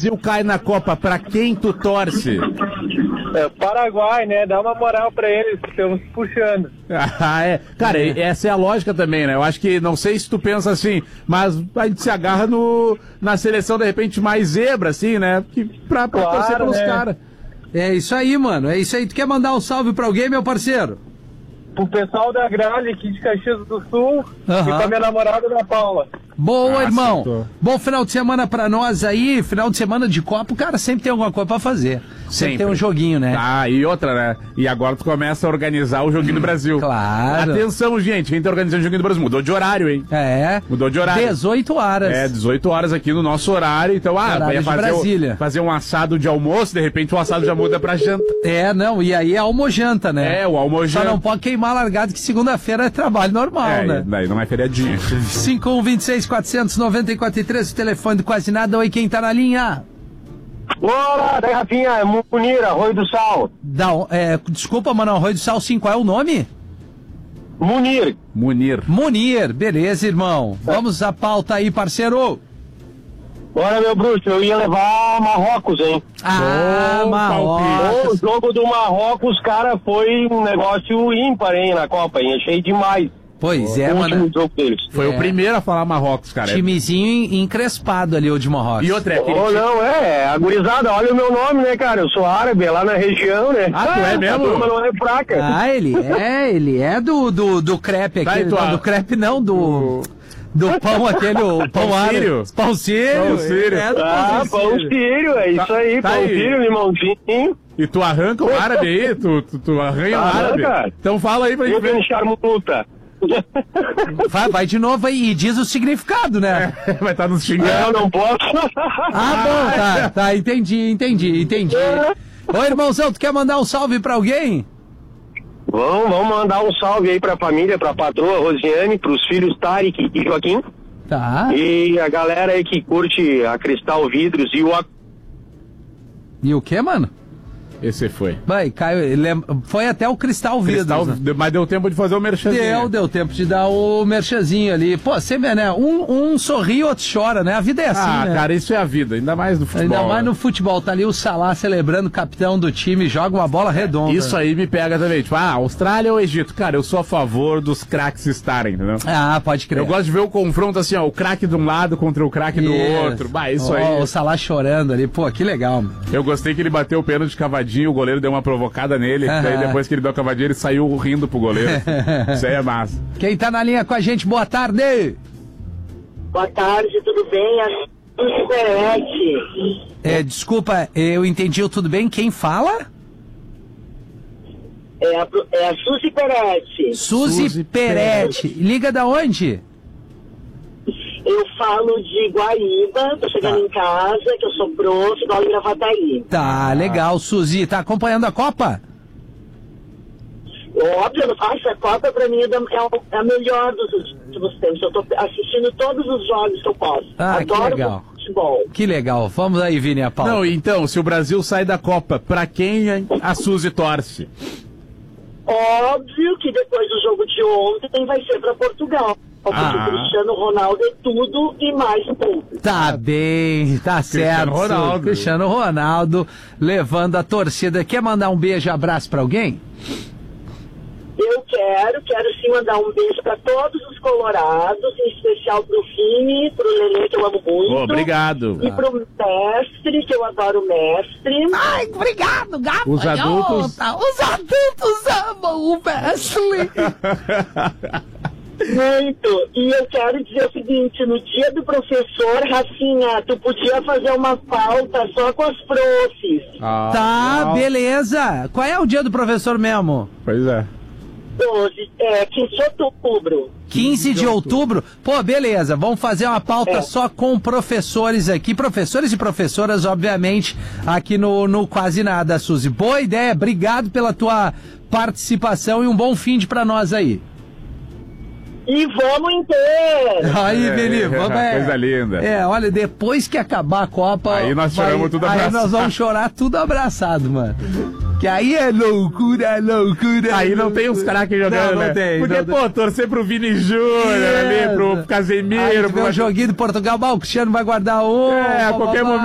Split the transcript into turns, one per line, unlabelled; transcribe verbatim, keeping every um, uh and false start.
Brasil cai na Copa, pra quem tu torce?
É, Paraguai, né? Dá uma moral pra eles, que estamos puxando.
Ah, é. Cara, é. essa é a lógica também, né? Eu acho que, não sei se tu pensa assim, mas a gente se agarra no, na seleção, de repente, mais zebra, assim, né? Que pra, pra
Claro,
torcer pelos
né?
caras.
É isso aí, mano. É isso aí. Tu quer mandar um salve pra alguém, meu parceiro?
Pro pessoal da Gralha aqui de Caxias do Sul
Aham.
e pra minha namorada da Paula.
Boa,
Ah,
irmão.
acertou.
Bom final de semana pra nós aí. Final de semana de Copa, o cara sempre tem alguma coisa pra fazer. Sempre,
Sempre.
tem um joguinho, né?
Ah, e outra, né? E agora tu começa a organizar o Joguinho do Brasil.
Claro.
Atenção, gente, quem tá organizando o Joguinho do Brasil mudou de horário, hein?
É.
Mudou de horário.
dezoito horas.
É, dezoito horas aqui no nosso horário. Então, ah,
Horário
vai
de
fazer,
Brasília.
o, fazer um assado de almoço, de repente o assado já muda pra janta.
É, não, e aí é almojanta, né?
É, o almojanta.
Só não pode queimar largado, que segunda-feira é trabalho normal,
É,
né?
daí não é feriadinho.
cinco um dois seis, quatrocentos e noventa e quatro e três, o telefone do Quase Nada. Oi, quem tá na linha?
Olá, daí Rafinha, é Munir, Arroio do Sal.
Da, é, desculpa, mano, Arroio do Sal, sim, qual é o nome?
Munir.
Munir.
Munir, beleza, irmão. Vamos à pauta aí, parceiro.
Bora, meu bruxo, eu ia levar Marrocos, hein?
Ah,
Bom
O
Marrocos.
jogo do Marrocos, cara, foi um negócio ímpar, hein, na Copa, hein? Achei demais.
Pois é,
o
mano.
último jogo deles.
Foi
É.
o primeiro a falar Marrocos, cara.
Timezinho en- encrespado ali, o de Marrocos.
E outra, é aquele
Oh,
time-
não, é, a gurizada, olha o meu nome, né, cara? Eu sou árabe, lá na região, né?
Ah, tu é mesmo?
A turma não é fraca.
Ah, ele é, ele é do, do, do crepe
Tá,
aquele.
e tu
Não,
a-
do crepe não, do. Do pão aquele, o pão
Pão
árabe.
sírio?
Pão sírio.
Pão sírio.
É do
Ah, pão sírio, é isso aí,
tá
pão
aí.
sírio, limãozinho.
E tu arranca o árabe aí? Tu, tu, tu arranha o árabe?
Arranca.
Então fala aí pra
Eu
gente ver.
tenho charmuta.
Vai, vai de novo aí e diz o significado, né?
Vai estar nos
Não,
xingando.
não posso.
Ah, bom, tá, tá, entendi, entendi, entendi. Ô, irmãozão, tu quer mandar um salve pra alguém?
Vamos, vamos mandar um salve aí pra família, pra patroa Rosiane, pros filhos Tarek e Joaquim.
Tá.
E a galera aí que curte a Cristal Vidros e o...
E o que, mano?
Esse foi.
Vai, Caio, lem- foi até o Cristal Vidros.
Cristal,
né?
deu- mas deu tempo de fazer o merchanzinho.
Deu, deu tempo de dar o merchazinho ali. Pô, você vê, né? Um, um sorri, outro chora, né? A vida é assim,
Ah,
né?
cara, isso é a vida, ainda mais no futebol.
Ainda mais
né?
no futebol. Tá ali o Salah celebrando o capitão do time, joga uma bola redonda.
Isso aí me pega também. Tipo, ah, Austrália ou Egito? Cara, eu sou a favor dos craques estarem, entendeu?
Ah, pode crer.
Eu gosto de ver o confronto assim, ó, o craque de um lado contra o craque do
Isso.
outro. Bah, isso
Ó,
aí.
O Salah chorando ali. Pô, que legal, mano.
Eu gostei que ele bateu o pênalti cavadinho, o goleiro deu uma provocada nele,
Aham.
daí depois que ele deu a cavadinha, ele saiu rindo pro goleiro. Isso aí é massa.
Quem tá na linha com a gente, boa tarde.
Boa tarde, tudo bem? A Superete.
É, desculpa, eu entendi o tudo bem. Quem fala?
É a, é a Suzy Peretti.
Suzy,
Suzy
Peretti. Liga da onde?
Eu falo de Guaíba, tô chegando
Tá.
em casa, que eu sou prof, igual em Gravataí.
Tá, legal, Suzy. Tá acompanhando a Copa?
Óbvio, essa Copa pra mim é, da- é o- é a melhor dos últimos tempos. Eu tô assistindo todos os jogos que eu posso.
Ah, que
Adoro
legal.
futebol.
Que legal. Vamos aí, Vini, a pauta.
Não, então, se o Brasil sai da Copa, pra quem a Suzy torce?
Óbvio que depois do jogo de ontem vai ser pra Portugal. Porque
Ah.
o Cristiano Ronaldo é tudo e mais um pouco.
Tá bem, tá certo.
Ronaldo.
Cristiano Ronaldo levando a torcida. Quer mandar um beijo e abraço pra alguém?
Eu quero, quero sim mandar um beijo para todos os colorados, em especial pro Vini, pro Lelê, que eu amo muito.
Obrigado.
E pro mestre, que eu adoro o mestre.
Ai, obrigado, gato.
Os adultos-
Os adultos amam o Wesley.
Muito. E eu quero dizer o seguinte, no dia do professor, Rafinha, tu podia fazer uma pauta só com as profs.
Ah,
Tá,
legal.
beleza. Qual é o dia do professor mesmo?
Pois é.
doze, é, quinze de outubro.
quinze de outubro? Pô, beleza. Vamos fazer uma pauta
É.
só com professores aqui. Professores e professoras, obviamente, aqui no, no Quase Nada, Suzy. Boa ideia. Obrigado pela tua participação e um bom fim de pra nós aí.
E vamos inteiro!
Aí,
É,
Vini, vamos é.
coisa linda.
É, olha, depois que acabar a Copa...
Aí nós choramos tudo
Aí
abraçado.
nós vamos chorar tudo abraçado, mano. Que aí é loucura, loucura.
Aí não tem os craques jogando,
Não, não
né?
tem,
Porque,
não tem.
pô, torcer pro Vini Júnior ali, pro
Aí
Casemiro,
vê
pro...
o joguinho do Portugal, bah, o Cristiano vai guardar um...
É, a qualquer momento.